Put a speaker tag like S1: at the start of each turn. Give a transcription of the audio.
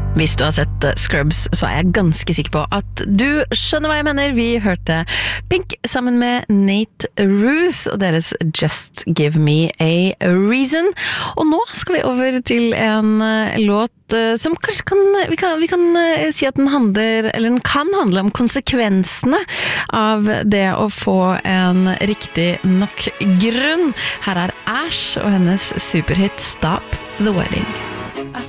S1: Hvis du har sett Scrubs, så jeg ganske sikker på at du skjønner hva jeg mener. Vi hørte Pink sammen med Nate Ruess og deres Just Give Me a Reason. Og nå skal vi over til en låt som kanskje vi kan si at den kan handle om konsekvensene av det å få en riktig nok grunn. Her er Ash og hennes superhit Stop the Wedding.